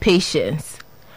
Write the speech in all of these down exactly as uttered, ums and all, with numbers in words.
patience.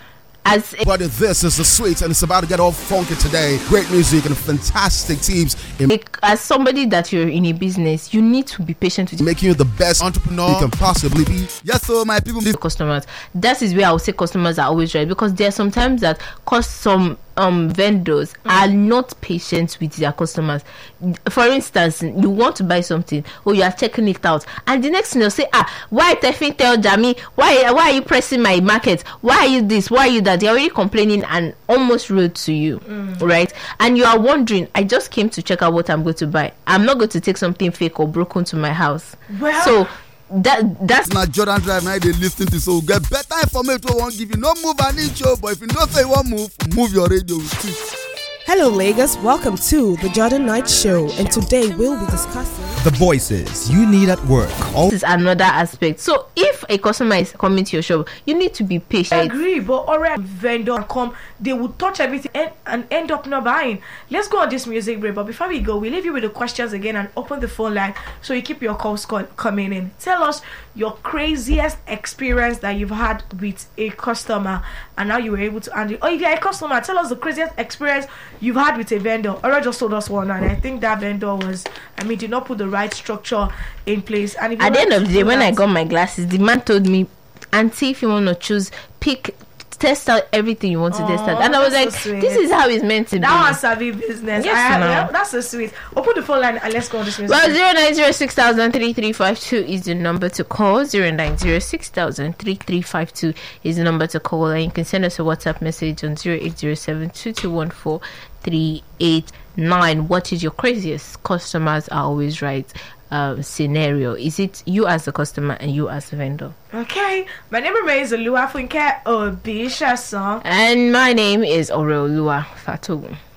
As but this is the sweet, and it's about to get all funky today. Great music and fantastic teams. In like, as somebody that you're in a business, you need to be patient with making you the best entrepreneur you can possibly be. Yes, so my people, customers. That is where I would say customers are always right, because there are sometimes that cause some um vendors mm. are not patient with their customers. For instance, you want to buy something, or you are checking it out, and the next thing they'll say, ah, why Tefin tell Jamie, why why are you pressing my market? Why are you this? Why are you that? They're already complaining and almost rude to you, mm. right? And you are wondering, I just came to check out what I'm going to buy. I'm not going to take something fake or broken to my house. Well, so that that's not Jordan Drive. Now they listen to, so get better information. Won't give you no move an inch, but if you don't say one move, move your radio with it. Hello Lagos, welcome to the Jordan Knight Show, and today we'll be discussing the voices you need at work. All this is another aspect. So if a customer is coming to your shop, you need to be patient. I agree, but alright, vendor come, they will touch everything and, and end up not buying. Let's go on this music break, but before we go, we leave you with the questions again and open the phone line so you keep your calls call, coming in. Tell us your craziest experience that you've had with a customer and how you were able to handle it. Or if you're a customer, tell us the craziest experience you've had with a vendor. Alright, just told us one, and I think that vendor was, I mean, did not put the right structure in place. And if at the end of the day, when I got my glasses, the man told me, auntie, if you want to choose, pick, test out everything you want to oh, test out. And I was like, so this is how it's meant to that be. That was savvy business. Yes, I, no. yeah, that's so sweet. Open the phone line and let's go on this music. Well, zero nine zero six thousand three three five two is the number to call. zero nine zero six thousand three three five two is the number to call. And you can send us a WhatsApp message on zero eight zero seven two two one four three eight nine. What is your craziest customers are always right um, scenario? Is it you as a customer and you as a vendor? Okay, my name remains Oluwafunke Obisha song, and my name is Oreoluwa Fatogun.